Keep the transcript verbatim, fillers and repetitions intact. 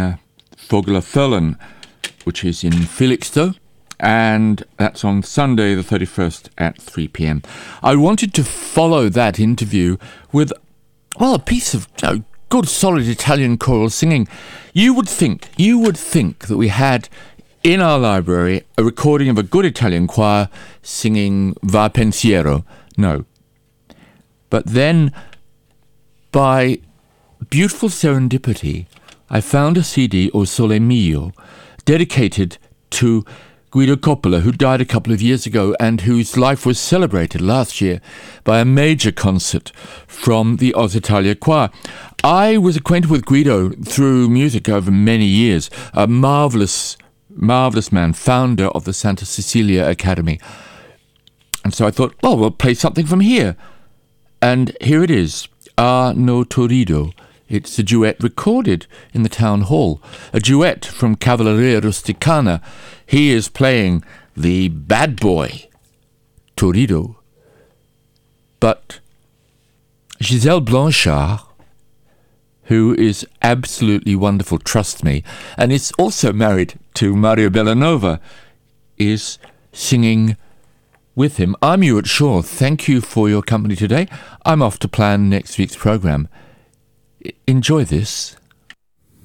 uh, Vogelerföllen, which is in Felixstowe, and that's on Sunday the thirty-first at three p.m. I wanted to follow that interview with, well, a piece of you know, good, solid Italian choral singing. You would think, you would think that we had in our library a recording of a good Italian choir singing Va Pensiero. No. But then, by beautiful serendipity, I found a C D, O Sole Mio, dedicated to Guido Coppola, who died a couple of years ago and whose life was celebrated last year by a major concert from the Oz Italia Choir. I was acquainted with Guido through music over many years, a marvellous, marvellous man, founder of the Santa Cecilia Academy. And so I thought, well, we'll play something from here. And here it is, A No Torrido. It's a duet recorded in the town hall, a duet from Cavalleria Rusticana. He is playing the bad boy, Torrido. But Giselle Blanchard, who is absolutely wonderful, trust me, and is also married to Mario Bellanova, is singing with him. I'm Ewart Shaw. Thank you for your company today. I'm off to plan next week's programme. Enjoy this.